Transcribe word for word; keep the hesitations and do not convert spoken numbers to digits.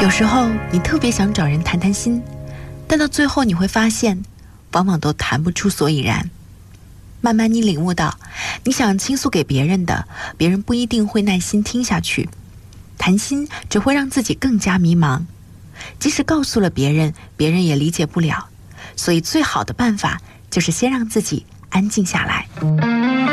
有时候你特别想找人谈谈心，但到最后你会发现，往往都谈不出所以然。慢慢你领悟到，你想倾诉给别人的，别人不一定会耐心听下去。谈心只会让自己更加迷茫，即使告诉了别人，别人也理解不了。所以最好的办法就是先让自己安静下来。